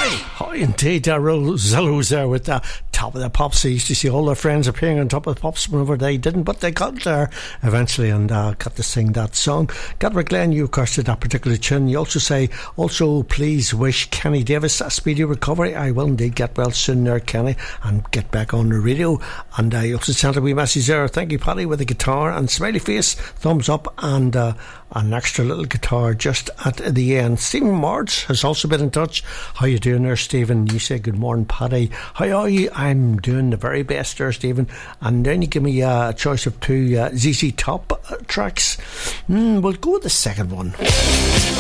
Hi, indeed, Zellow's there with the Top of the Pops. I used to see all their friends appearing on Top of the Pops whenever they didn't, but they got there eventually and got to sing that song. Gatwick Glen, you of course did that particular tune. You also say, please wish Kenny Davis a speedy recovery. I will indeed get well soon there, Kenny, and get back on the radio. And I also sent a wee message there. Thank you, Paddy, with a guitar and smiley face, thumbs up, and an extra little guitar just at the end. Stephen Mards has also been in touch. How you doing there, Stephen? You say good morning, Paddy. How are you? I'm doing the very best there, Stephen. And then you give me a choice of two ZZ Top tracks. We'll go with the second one.